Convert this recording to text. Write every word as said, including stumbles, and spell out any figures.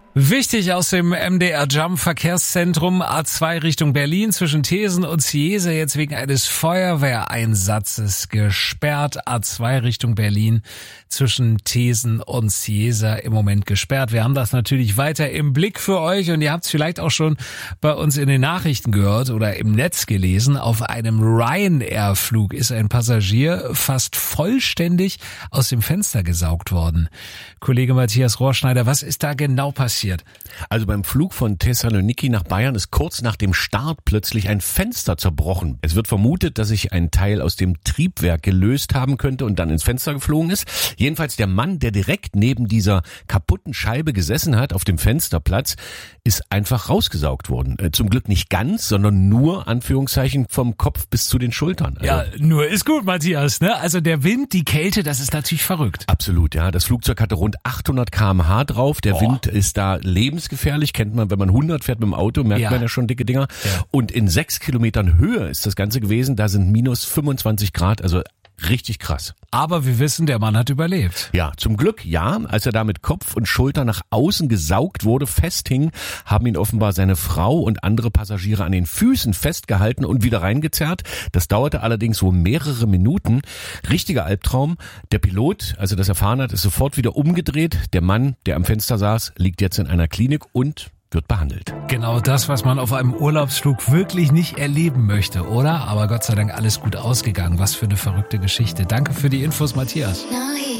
Wichtig aus dem M D R Jump Verkehrszentrum A zwei Richtung Berlin zwischen Thesen und Ciesa jetzt wegen eines Feuerwehreinsatzes gesperrt. A zwei Richtung Berlin zwischen Thesen und Ciesa im Moment gesperrt. Wir haben das natürlich weiter im Blick für euch und ihr habt es vielleicht auch schon bei uns in den Nachrichten gehört oder im Netz gelesen. Auf einem Ryanair-Flug ist ein Passagier fast vollständig aus dem Fenster gesaugt worden. Kollege Matthias Rohrschneider, was ist da genau passiert? Also beim Flug von Thessaloniki nach Bayern ist kurz nach dem Start plötzlich ein Fenster zerbrochen. Es wird vermutet, dass sich ein Teil aus dem Triebwerk gelöst haben könnte und dann ins Fenster geflogen ist. Jedenfalls der Mann, der direkt neben dieser kaputten Scheibe gesessen hat, auf dem Fensterplatz, ist einfach rausgesaugt worden. Zum Glück nicht ganz, sondern nur, Anführungszeichen, vom Kopf bis zu den Schultern. Also ja, nur ist gut, Matthias, ne? Also der Wind, die Kälte, das ist natürlich verrückt. Absolut, ja. Das Flugzeug hatte rund achthundert Kilometer pro Stunde drauf. Der oh. Wind ist da lebensgefährlich. Kennt man, wenn man hundert fährt mit dem Auto, merkt ja. man ja schon dicke Dinger. Ja. Und in sechs Kilometern Höhe ist das Ganze gewesen. Da sind minus fünfundzwanzig Grad, also richtig krass. Aber wir wissen, der Mann hat überlebt. Ja, zum Glück, ja. Als er da mit Kopf und Schulter nach außen gesaugt wurde, festhing, haben ihn offenbar seine Frau und andere Passagiere an den Füßen festgehalten und wieder reingezerrt. Das dauerte allerdings so mehrere Minuten. Richtiger Albtraum. Der Pilot, als er das erfahren hat, ist sofort wieder umgedreht. Der Mann, der am Fenster saß, liegt jetzt in einer Klinik und wird behandelt. Genau das, was man auf einem Urlaubsflug wirklich nicht erleben möchte, oder? Aber Gott sei Dank alles gut ausgegangen. Was für eine verrückte Geschichte. Danke für die Infos, Matthias.